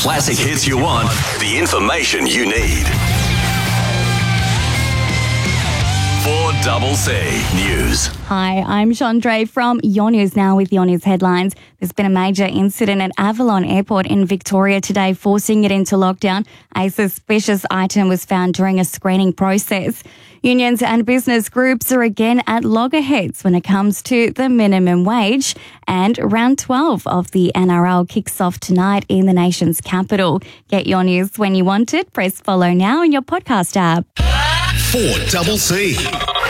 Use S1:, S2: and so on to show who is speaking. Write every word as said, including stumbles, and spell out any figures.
S1: classic hits you want, the information you need. four C C News.
S2: Hi, I'm Chandra from Your News Now with Your News headlines. There's been a major incident at Avalon Airport in Victoria today, forcing it into lockdown. A suspicious item was found during a screening process. Unions and business groups are again at loggerheads when it comes to the minimum wage. And round twelve of the N R L kicks off tonight in the nation's capital. Get Your News when you want it. Press follow now in your podcast app.
S1: four C C